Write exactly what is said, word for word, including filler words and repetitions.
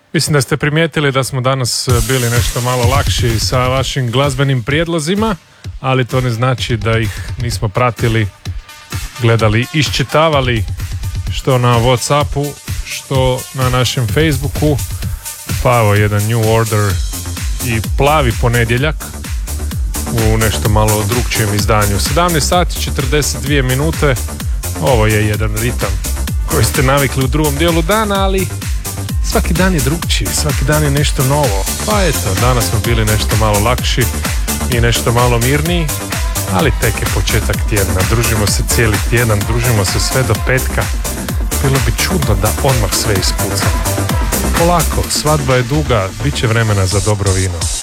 Mislim da ste primijetili da smo danas bili nešto malo lakši sa vašim glazbenim prijedlozima, ali to ne znači da ih nismo pratili, gledali, iščitavali što na Whatsappu, što na našem Facebooku. Pa evo jedan New Order i Plavi ponedjeljak u nešto malo drugčijem izdanju. sedamnaest sati četrdeset dvije minute. Ovo je jedan ritam koji ste navikli u drugom dijelu dana, ali svaki dan je drugčiji, svaki dan je nešto novo. Pa eto, danas smo bili nešto malo lakši i nešto malo mirniji, ali tek je početak tjedna. Družimo se cijeli tjedan, družimo se sve do petka. Bilo bi čudno da odmah sve ispuca. Polako, svadba je duga, bit će vremena za dobro vino.